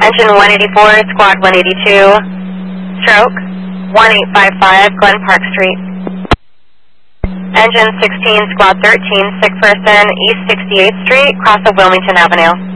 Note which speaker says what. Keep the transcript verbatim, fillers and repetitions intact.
Speaker 1: Engine one eighty-four, Squad one eighty-two, stroke, one eight five five, Glen Park Street. Engine sixteen, Squad thirteen, sick person, East sixty-eighth Street, cross of Wilmington Avenue.